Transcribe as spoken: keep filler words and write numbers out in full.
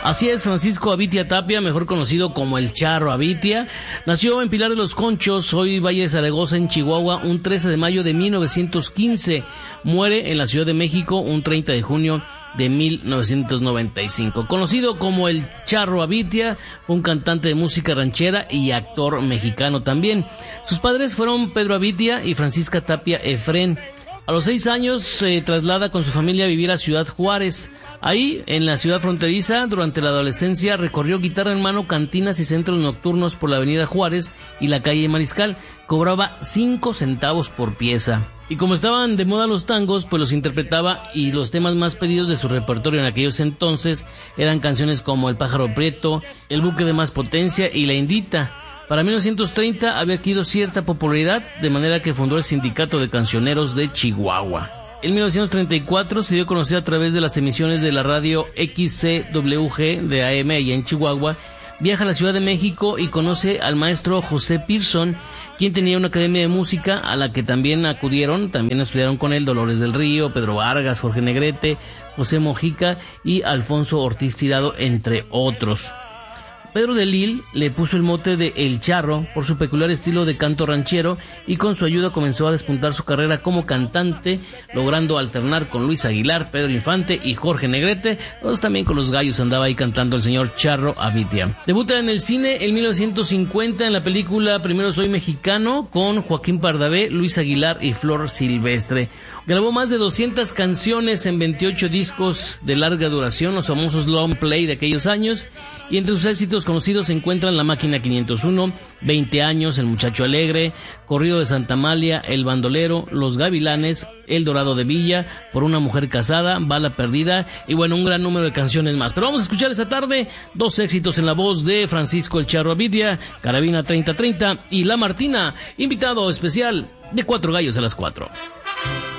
Así es, Francisco Avitia Tapia, mejor conocido como el Charro Avitia, nació en Pilar de los Conchos, hoy Valle de Zaragoza, en Chihuahua, un trece de mayo de mil novecientos quince. Muere en la Ciudad de México un treinta de junio de mil novecientos noventa y cinco. Conocido como el Charro Avitia, fue un cantante de música ranchera y actor mexicano también. Sus padres fueron Pedro Avitia y Francisca Tapia Efrén. A los seis años se traslada con su familia a vivir a Ciudad Juárez. Ahí, en la ciudad fronteriza, durante la adolescencia, recorrió guitarra en mano cantinas y centros nocturnos por la avenida Juárez y la calle Mariscal. Cobraba cinco centavos por pieza. Y como estaban de moda los tangos, pues los interpretaba, y los temas más pedidos de su repertorio en aquellos entonces eran canciones como El Pájaro Prieto, El Buque de Más Potencia y La Indita. Para mil novecientos treinta había adquirido cierta popularidad, de manera que fundó el Sindicato de Cancioneros de Chihuahua. En mil novecientos treinta y cuatro se dio a conocer a través de las emisiones de la radio X C W G de A M allá en Chihuahua. Viaja a la Ciudad de México y conoce al maestro José Pearson, quien tenía una academia de música a la que también acudieron, también estudiaron con él Dolores del Río, Pedro Vargas, Jorge Negrete, José Mojica y Alfonso Ortiz Tirado, entre otros. Pedro de Lille le puso el mote de El Charro por su peculiar estilo de canto ranchero, y con su ayuda comenzó a despuntar su carrera como cantante, logrando alternar con Luis Aguilar, Pedro Infante y Jorge Negrete. Todos también con los gallos andaba ahí cantando el señor Charro Avitia. Debuta en el cine en mil novecientos cincuenta en la película Primero Soy Mexicano, con Joaquín Pardavé, Luis Aguilar y Flor Silvestre. Grabó más de doscientas canciones en veintiocho discos de larga duración, los famosos long play de aquellos años, y entre sus éxitos conocidos se encuentran La Máquina quinientos uno, veinte años, El Muchacho Alegre, Corrido de Santa Amalia, El Bandolero, Los Gavilanes, El Dorado de Villa, Por una Mujer Casada, Bala Perdida, y bueno, un gran número de canciones más. Pero vamos a escuchar esta tarde dos éxitos en la voz de Francisco el Charro Avitia, Carabina treinta treinta y La Martina, invitado especial de Cuatro Gallos a las cuatro.